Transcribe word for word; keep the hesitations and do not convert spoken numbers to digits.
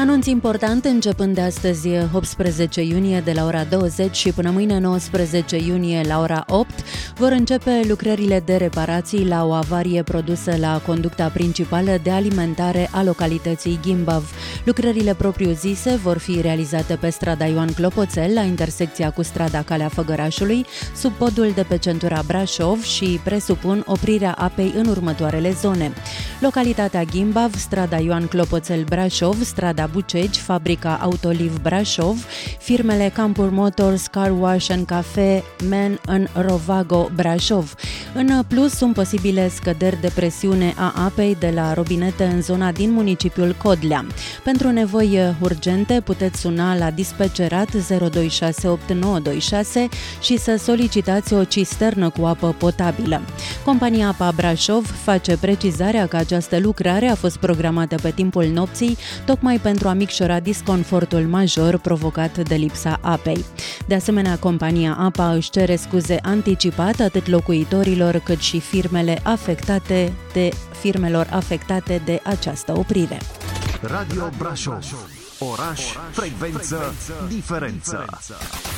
Anunț important, începând de astăzi optsprezece iunie de la ora douăzeci și până mâine nouăsprezece iunie la ora opt, vor începe lucrările de reparații la o avarie produsă la conducta principală de alimentare a localității Gimbav. Lucrările propriu-zise vor fi realizate pe strada Ioan Clopoțel, la intersecția cu strada Calea Făgărașului, sub podul de pe centura Brașov și presupun oprirea apei în următoarele zone: localitatea Gimbav, strada Ioan Clopoțel Brașov, strada Bucegi, fabrica Autoliv Brașov, firmele Campur Motors, Car Wash and Cafe, Men în Rovago Brașov. În plus, sunt posibile scăderi de presiune a apei de la robinete în zona din municipiul Codlea. Pentru nevoi urgente puteți suna la dispecerat zero doi șase opt nouă doi șase și să solicitați o cisternă cu apă potabilă. Compania Apa Brașov face precizarea că această lucrare a fost programată pe timpul nopții, tocmai pentru a micșora disconfortul major provocat de lipsa apei. De asemenea, compania Apa își cere scuze anticipat atât locuitorilor cât și firmele afectate de firmelor afectate de această oprire. Radio Brașov. Oraș, frecvență, diferență.